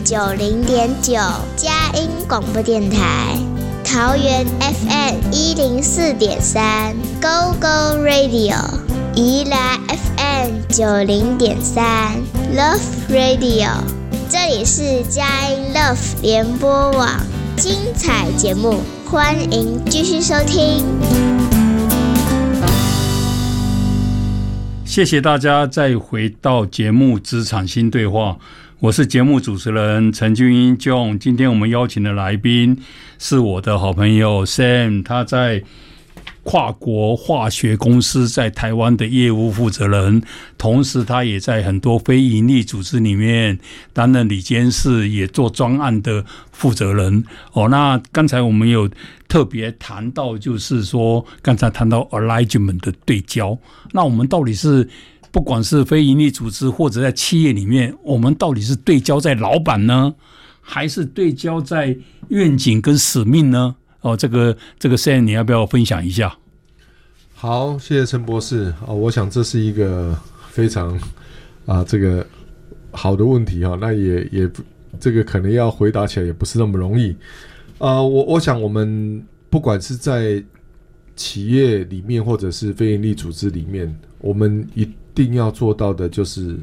90.9佳音广播电台，桃园 FM104.3 Go Go Radio， 宜兰 FM90.3 Love Radio， 这里是佳音 Love 联播网，精彩节目欢迎继续收听。 谢谢大家再回到节目职场新对话，我是节目主持人陈俊英 John。 今天我们邀请的来宾是我的好朋友 Sam， 他在跨国化学公司在台湾的业务负责人，同时他也在很多非营利组织里面担任理监事，也做专案的负责人。那刚才我们有特别谈到，就是说刚才谈到 alignment 的对焦，那我们到底是不管是非营利组织或者在企业里面，我们到底是对焦在老板呢，还是对焦在愿景跟使命呢？这个 Sam 你要不要分享一下？ 好，谢谢陈博士。我想这是一个非常这个好的问题那也这个可能要回答起来也不是那么容易。我想我们不管是在企业里面或者是非营利组织里面，我们一定要做到的就是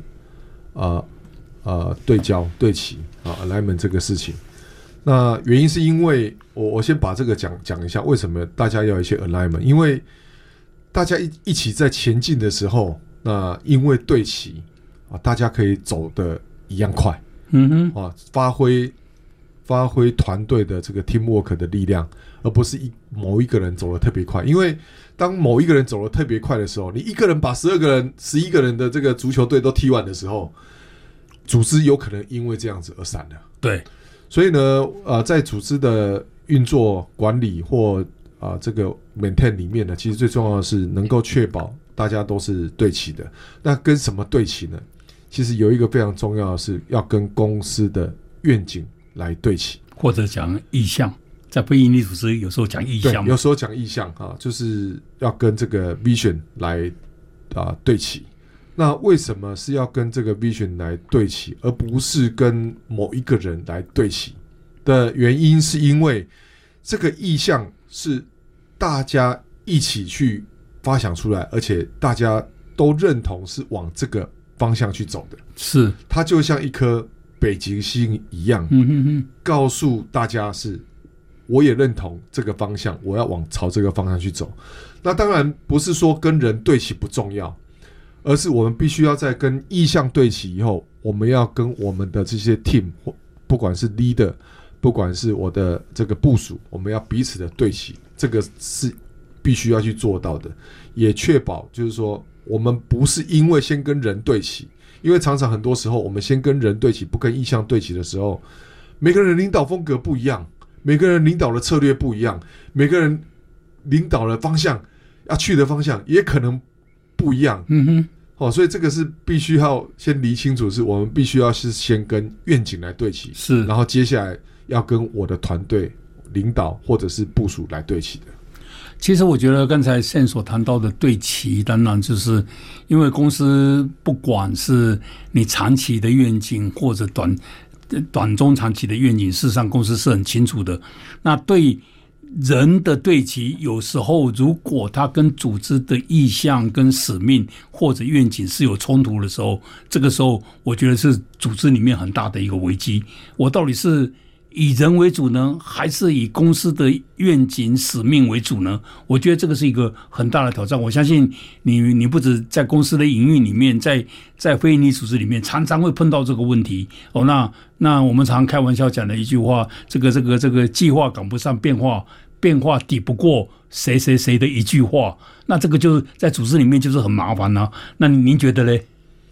对焦对齐alignment 这个事情。那原因是因为我先把这个讲一下，为什么大家要有一些 alignment， 因为大家一起在前进的时候，那因为对齐大家可以走得一样快，发挥团队的这个 teamwork 的力量，而不是某一个人走得特别快。因为当某一个人走得特别快的时候，你一个人把12个人、11个人的这个足球队都踢完的时候，组织有可能因为这样子而散了。 对。 所以呢，在组织的运作管理或这个 maintain 里面呢，其实最重要的是能够确保大家都是对齐的。那跟什么对齐呢？其实有一个非常重要的是要跟公司的愿景来对齐， 或者讲意向。在非营利组织有时候讲意向， 对，有时候讲意向就是要跟这个 vision 来对齐。那为什么是要跟这个 vision 来对齐，而不是跟某一个人来对齐的原因，是因为这个意向是大家一起去发想出来，而且大家都认同是往这个方向去走的。 是， 它就像一颗北极星一样，告诉大家是我也认同这个方向，我要朝这个方向去走。那当然不是说跟人对齐不重要，而是我们必须要在跟意向对齐以后，我们要跟我们的这些 team， 不管是 leader， 不管是我的这个部属，我们要彼此的对齐，这个是必须要去做到的，也确保就是说我们不是因为先跟人对齐，因为常常很多时候我们先跟人对齐，不跟意向对齐的时候，每个人领导风格不一样，每个人领导的策略不一样，每个人领导的方向要去的方向也可能不一样。所以这个是必须要先理清楚，是我们必须要是先跟愿景来对齐， 是， 然后接下来要跟我的团队领导或者是部属来对齐的。 其实我觉得刚才Sam所谈到的对齐，当然就是因为公司不管是你长期的愿景或者短中长期的愿景，事实上公司是很清楚的。那对人的对齐，有时候如果他跟组织的意向跟使命或者愿景是有冲突的时候，这个时候我觉得是组织里面很大的一个危机。我到底是以人为主呢，还是以公司的愿景使命为主呢？我觉得这个是一个很大的挑战。我相信你不止在公司的营运里面，在非营利组织里面常常会碰到这个问题。那我们常开玩笑讲的一句话，这个计划赶不上变化抵不过谁的一句话，那这个就是在组织里面就是很麻烦啊。那您觉得嘞？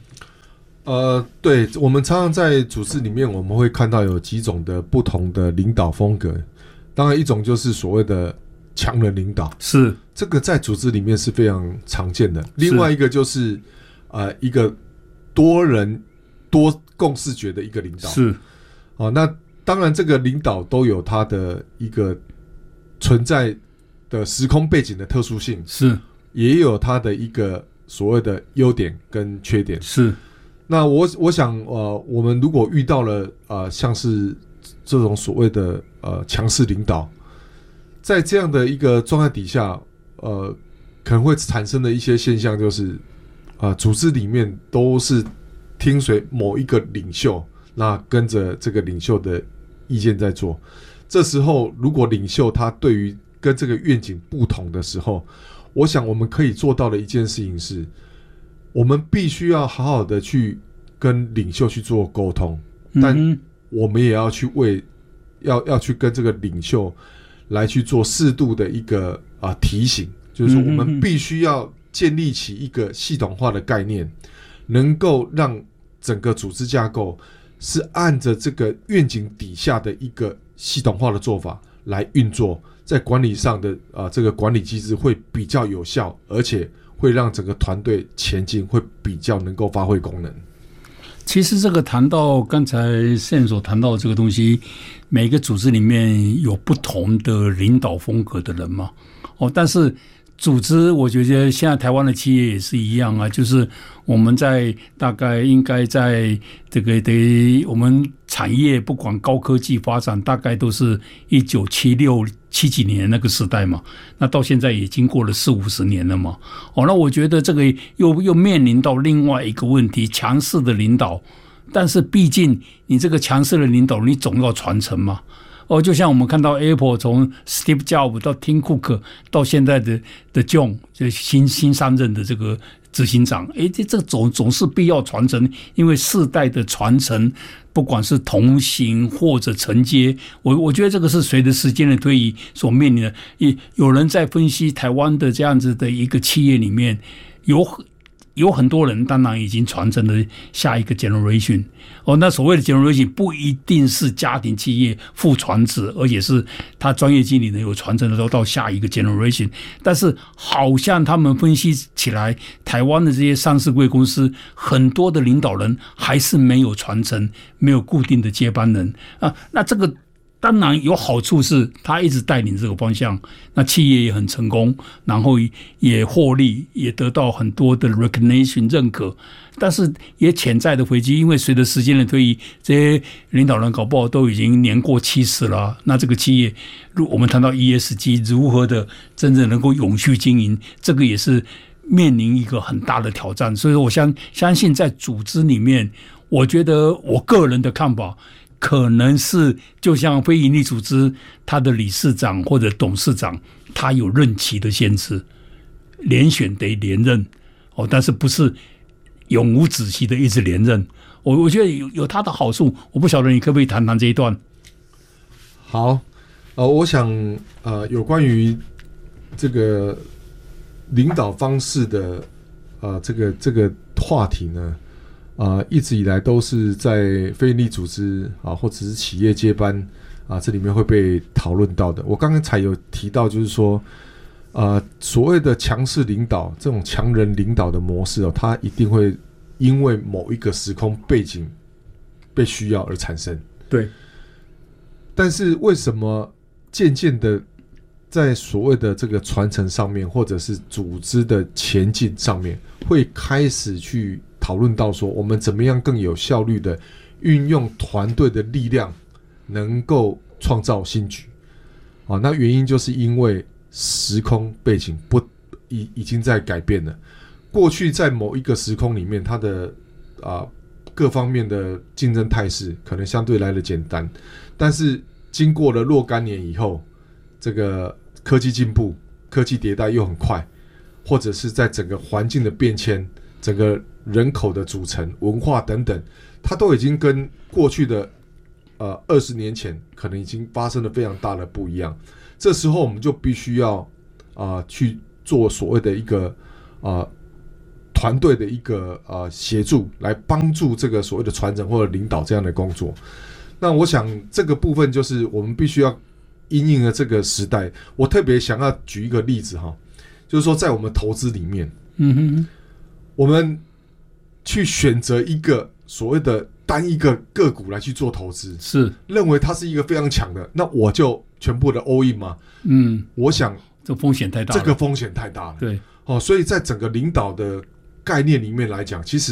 对，我们常常在组织里面，我们会看到有几种的不同的领导风格。当然，一种就是所谓的强人领导， 是这个在组织里面是非常常见的。另外一个就是一个多人多共视觉的一个领导， 是那当然这个领导都有他的一个存在的时空背景的特殊性， 是， 也有他的一个所谓的优点跟缺点， 是。 那我想我们如果遇到了像是这种所谓的强势领导，在这样的一个状态底下，可能会产生的一些现象就是组织里面都是听随某一个领袖，那跟着这个领袖的意见在做。这时候如果领袖他对于跟这个愿景不同的时候，我想我们可以做到的一件事情是，我们必须要好好的去跟领袖去做沟通，但我们也要去要去跟这个领袖来去做适度的一个提醒，就是说我们必须要建立起一个系统化的概念，能够让整个组织架构是按着这个愿景底下的一个系统化的做法来运作，在管理上的这个管理机制会比较有效，而且会让整个团队前进会比较能够发挥功能。 其实这个谈到刚才线所谈到的这个东西，每个组织里面有不同的领导风格的人嘛，但是组织我觉得现在台湾的企业也是一样啊，就是我们在大概应该在这个我们产业不管高科技发展，大概都是1976、70几年那个时代嘛，那到现在也经过了40-50年了嘛。那我觉得这个又面临到另外一个问题，强势的领导，但是毕竟你这个强势的领导，你总要传承嘛。就像我们看到 Apple 从 Steve Jobs 到 Tim Cook 到现在的 John 就新上任的这个执行长，这总是必要传承，因为世代的传承，不管是同行或者承接，我觉得这个是随着时间的推移所面临的。有人在分析台湾的这样子的一个企业里面，有很多人当然已经传承了下一个 generation。那所谓的 generation 不一定是家庭企业父传子，而且是他专业经理能有传承的时候到下一个 generation。但是好像他们分析起来，台湾的这些上市柜公司很多的领导人还是没有传承，没有固定的接班人那这个当然有好处，是他一直带领这个方向，那企业也很成功，然后也获利，也得到很多的 recognition 认可，但是也潜在的危机，因为随着时间的推移，这些领导人搞不好都已经年过70了，那这个企业我们谈到 ESG 如何的真正能够永续经营，这个也是面临一个很大的挑战。所以我相信在组织里面，我觉得我个人的看法可能是就像非营利组织，他的理事长或者董事长他有任期的限制，连选得连任但是不是永无止息的一直连任。我觉得有他的好处，我不晓得你可不可以谈谈这一段。 好，我想有关于这个领导方式的这个话题呢，一直以来都是在非营利组织或者是企业接班这里面会被讨论到的。我刚才有提到，就是说所谓的强势领导，这种强人领导的模式它一定会因为某一个时空背景被需要而产生。 对。 但是为什么渐渐的在所谓的这个传承上面，或者是组织的前进上面，会开始去讨论到说，我们怎么样更有效率的运用团队的力量，能够创造新局那原因就是因为时空背景已经在改变了。过去在某一个时空里面，它的各方面的竞争态势可能相对来的简单，但是经过了若干年以后，这个科技进步、科技迭代又很快，或者是在整个环境的变迁、整个人口的组成、文化等等，它都已经跟过去的20年前可能已经发生了非常大的不一样。这时候我们就必须要去做所谓的一个团队的一个协助，来帮助这个所谓的传承或者领导这样的工作。那我想这个部分就是我们必须要因应了这个时代。我特别想要举一个例子就是说在我们投资里面，我们去选择一个所谓的单一个个股来去做投资， 是认为它是一个非常强的，那我就全部的 all in 吗？我想这风险太大了， 这个风险太大了。 对， 所以在整个领导的概念里面来讲，其实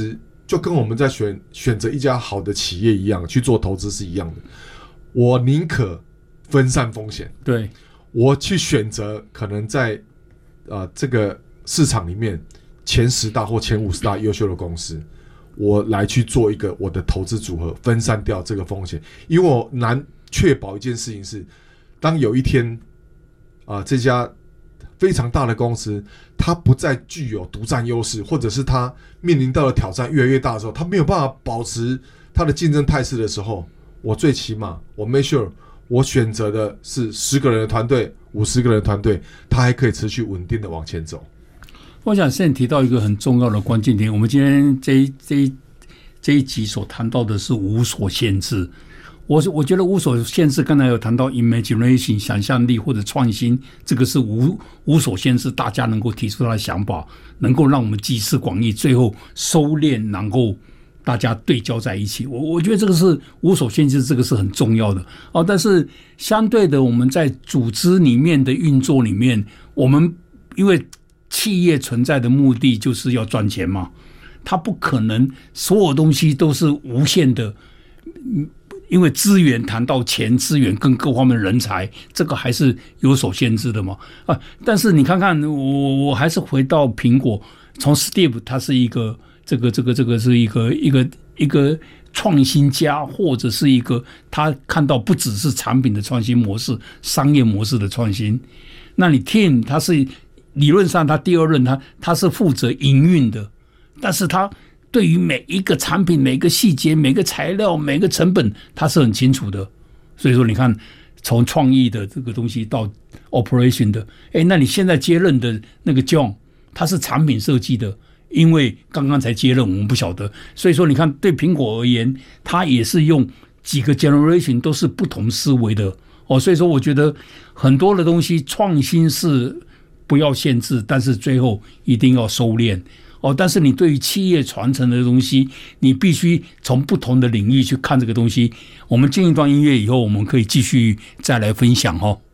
就跟我们在选择一家好的企业一样，去做投资是一样的。我宁可分散风险， 对， 我去选择可能在这个市场里面前10大或前50大优秀的公司，我来去做一个我的投资组合，分散掉这个风险。因为我难确保一件事情是，当有一天这家非常大的公司它不再具有独占优势，或者是它面临到的挑战越来越大的时候，它没有办法保持它的竞争态势的时候，我最起码我 make sure 我选择的是10个人的团队、50个人的团队，它还可以持续稳定的往前走。 我想现在提到一个很重要的关键点，我们今天这一集所谈到的是无所限制。我觉得无所限制，刚才有谈到 imagination 想象力或者创新，这个是无所限制，大家能够提出他的想法，能够让我们集思广益，最后收敛，能够大家对焦在一起。我觉得这个是无所限制，这个是很重要的但是相对的，我们在组织里面的运作里面，我们因为企业存在的目的就是要赚钱嘛，它不可能所有东西都是无限的。因为资源谈到钱，资源跟各方面人才，这个还是有所限制的嘛但是你看看，我还是回到苹果，从 Steve 他是一个这个是一个创新家，或者是一个他看到不只是产品的创新模式，商业模式的创新。那你 Tim 他是理论上他第2任他是负责营运的，但是他对于每一个产品、每个细节、每个材料、每个成本，他是很清楚的。所以说，你看，从创意的这个东西到 operation 的，那你现在接任的那个 John， 他是产品设计的，因为刚刚才接任，我们不晓得。所以说，你看，对苹果而言，他也是用几个 generation 都是不同思维的所以说，我觉得很多的东西创新是不要限制，但是最后一定要收敛。但是你对于企业传承的东西，你必须从不同的领域去看这个东西。我们进一段音乐以后，我们可以继续再来分享